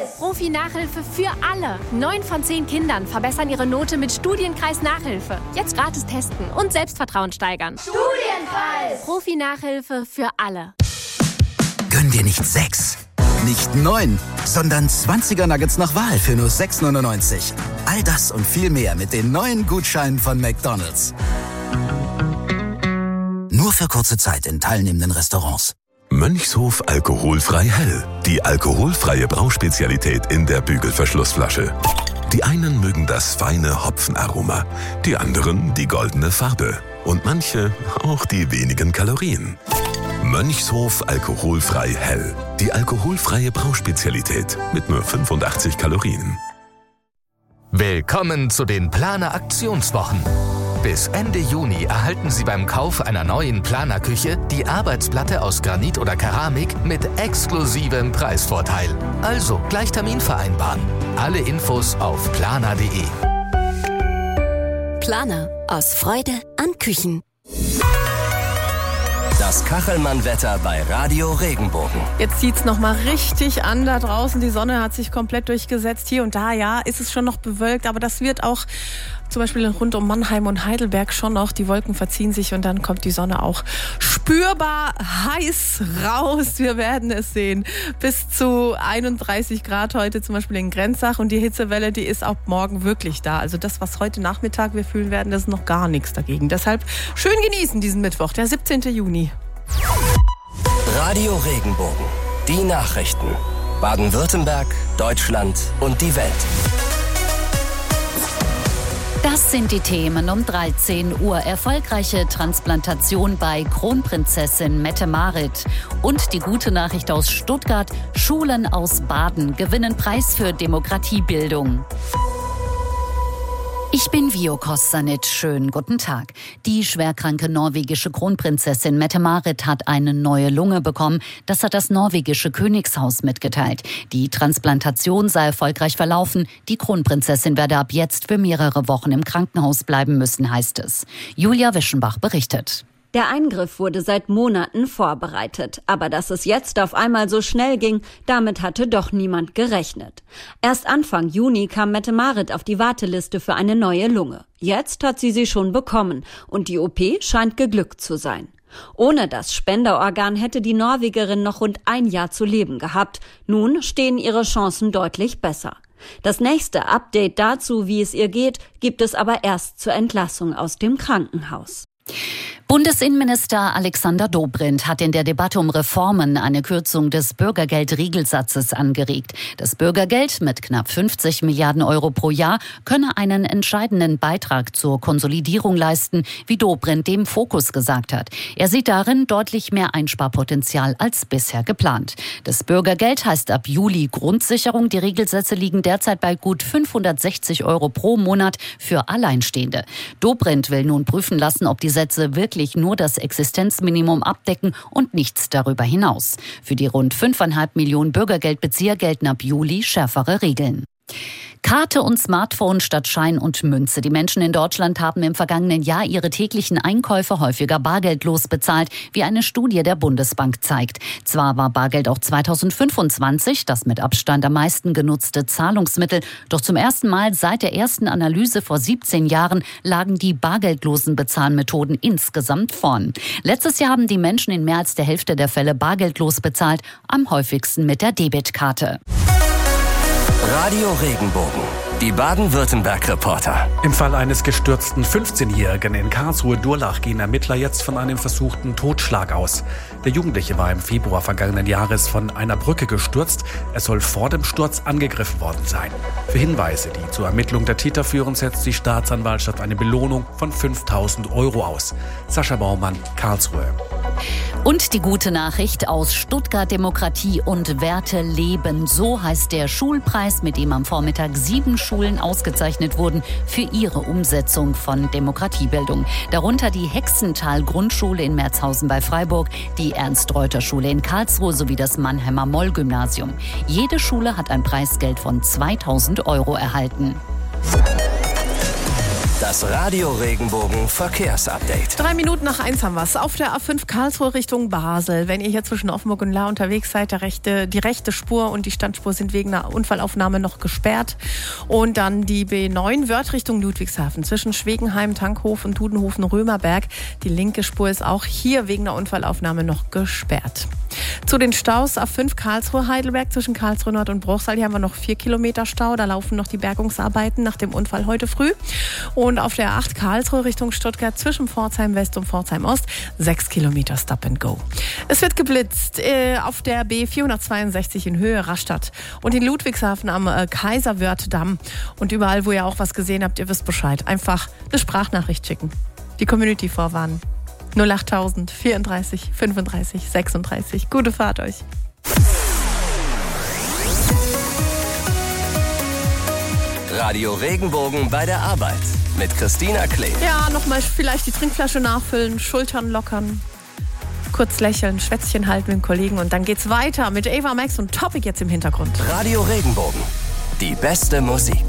Profi-Nachhilfe für alle. 9 von 10 Kindern verbessern ihre Note mit Studienkreis Nachhilfe. Jetzt gratis testen und Selbstvertrauen steigern. Studienkreis! Profi-Nachhilfe für alle. Gönn dir nicht 6, nicht 9, sondern 20er Nuggets nach Wahl für nur 6,99. All das und viel mehr mit den neuen Gutscheinen von McDonald's. Nur für kurze Zeit in teilnehmenden Restaurants. Mönchshof alkoholfrei hell. Die alkoholfreie Brauspezialität in der Bügelverschlussflasche. Die einen mögen das feine Hopfenaroma, die anderen die goldene Farbe und manche auch die wenigen Kalorien. Mönchshof alkoholfrei hell. Die alkoholfreie Brauspezialität mit nur 85 Kalorien. Willkommen zu den Planer Aktionswochen. Bis Ende Juni erhalten Sie beim Kauf einer neuen Planer-Küche die Arbeitsplatte aus Granit oder Keramik mit exklusivem Preisvorteil. Also gleich Termin vereinbaren. Alle Infos auf planer.de. Planer. Aus Freude an Küchen. Das Kachelmann-Wetter bei Radio Regenbogen. Jetzt zieht es nochmal richtig an da draußen. Die Sonne hat sich komplett durchgesetzt. Hier und da, ja, ist es schon noch bewölkt. Aber das wird auch zum Beispiel rund um Mannheim und Heidelberg schon noch. Die Wolken verziehen sich und dann kommt die Sonne auch spürbar heiß raus. Wir werden es sehen. Bis zu 31 Grad heute zum Beispiel in Grenzach. Und die Hitzewelle, die ist auch morgen wirklich da. Also das, was heute Nachmittag wir fühlen werden, das ist noch gar nichts dagegen. Deshalb schön genießen diesen Mittwoch, der 17. Juni. Radio Regenbogen. Die Nachrichten. Baden-Württemberg, Deutschland und die Welt. Das sind die Themen um 13 Uhr. Erfolgreiche Transplantation bei Kronprinzessin Mette-Marit. Und die gute Nachricht aus Stuttgart. Schulen aus Baden gewinnen Preis für Demokratiebildung. Ich bin Vio Kossanit. Schönen guten Tag. Die schwerkranke norwegische Kronprinzessin Mette-Marit hat eine neue Lunge bekommen. Das hat das norwegische Königshaus mitgeteilt. Die Transplantation sei erfolgreich verlaufen. Die Kronprinzessin werde ab jetzt für mehrere Wochen im Krankenhaus bleiben müssen, heißt es. Julia Wischenbach berichtet. Der Eingriff wurde seit Monaten vorbereitet. Aber dass es jetzt auf einmal so schnell ging, damit hatte doch niemand gerechnet. Erst Anfang Juni kam Mette-Marit auf die Warteliste für eine neue Lunge. Jetzt hat sie schon bekommen und die OP scheint geglückt zu sein. Ohne das Spenderorgan hätte die Norwegerin noch rund ein Jahr zu leben gehabt. Nun stehen ihre Chancen deutlich besser. Das nächste Update dazu, wie es ihr geht, gibt es aber erst zur Entlassung aus dem Krankenhaus. Bundesinnenminister Alexander Dobrindt hat in der Debatte um Reformen eine Kürzung des Bürgergeldregelsatzes angeregt. Das Bürgergeld mit knapp 50 Milliarden Euro pro Jahr könne einen entscheidenden Beitrag zur Konsolidierung leisten, wie Dobrindt dem Fokus gesagt hat. Er sieht darin deutlich mehr Einsparpotenzial als bisher geplant. Das Bürgergeld heißt ab Juli Grundsicherung. Die Regelsätze liegen derzeit bei gut 560 Euro pro Monat für Alleinstehende. Dobrindt will nun prüfen lassen, ob die Sätze wirklich nur das Existenzminimum abdecken und nichts darüber hinaus. Für die rund 5,5 Millionen Bürgergeldbezieher gelten ab Juli schärfere Regeln. Karte und Smartphone statt Schein und Münze. Die Menschen in Deutschland haben im vergangenen Jahr ihre täglichen Einkäufe häufiger bargeldlos bezahlt, wie eine Studie der Bundesbank zeigt. Zwar war Bargeld auch 2025 das mit Abstand am meisten genutzte Zahlungsmittel, doch zum ersten Mal seit der ersten Analyse vor 17 Jahren lagen die bargeldlosen Bezahlmethoden insgesamt vorn. Letztes Jahr haben die Menschen in mehr als der Hälfte der Fälle bargeldlos bezahlt, am häufigsten mit der Debitkarte. Radio Regenbogen. Die Baden-Württemberg-Reporter. Im Fall eines gestürzten 15-Jährigen in Karlsruhe-Durlach gehen Ermittler jetzt von einem versuchten Totschlag aus. Der Jugendliche war im Februar vergangenen Jahres von einer Brücke gestürzt. Er soll vor dem Sturz angegriffen worden sein. Für Hinweise, die zur Ermittlung der Täter führen, setzt die Staatsanwaltschaft eine Belohnung von 5.000 Euro aus. Sascha Baumann, Karlsruhe. Und die gute Nachricht aus Stuttgart: Demokratie und Werte leben. So heißt der Schulpreis, mit dem am Vormittag 7 Schulen ausgezeichnet wurden für ihre Umsetzung von Demokratiebildung. Darunter die Hexental-Grundschule in Merzhausen bei Freiburg, die Ernst-Reuter-Schule in Karlsruhe sowie das Mannheimer Moll-Gymnasium. Jede Schule hat ein Preisgeld von 2.000 Euro erhalten. Das Radio Regenbogen Verkehrsupdate. 3 Minuten nach 1 haben wir es. Auf der A5 Karlsruhe Richtung Basel. Wenn ihr hier zwischen Offenburg und Lahr unterwegs seid, die rechte Spur und die Standspur sind wegen einer Unfallaufnahme noch gesperrt. Und dann die B9 Wörth Richtung Ludwigshafen zwischen Schwegenheim, Tankhof und Dudenhofen, Römerberg. Die linke Spur ist auch hier wegen einer Unfallaufnahme noch gesperrt. Zu den Staus A5 Karlsruhe-Heidelberg zwischen Karlsruhe Nord und Bruchsal. Hier haben wir noch 4 Kilometer Stau. Da laufen noch die Bergungsarbeiten nach dem Unfall heute früh. Und auf der A8 Karlsruhe Richtung Stuttgart zwischen Pforzheim West und Pforzheim Ost 6 Kilometer Stop and Go. Es wird geblitzt auf der B462 in Höhe Rastatt und in Ludwigshafen am Kaiserwörth-Damm. Und überall, wo ihr auch was gesehen habt, ihr wisst Bescheid. Einfach eine Sprachnachricht schicken. Die Community vorwarnen. 08000 34 35 36. Gute Fahrt euch. Radio Regenbogen bei der Arbeit mit Christina Klee. Ja, nochmal vielleicht die Trinkflasche nachfüllen, Schultern lockern, kurz lächeln, Schwätzchen halten mit dem Kollegen und dann geht's weiter mit Ava Max und Topic jetzt im Hintergrund. Radio Regenbogen, die beste Musik.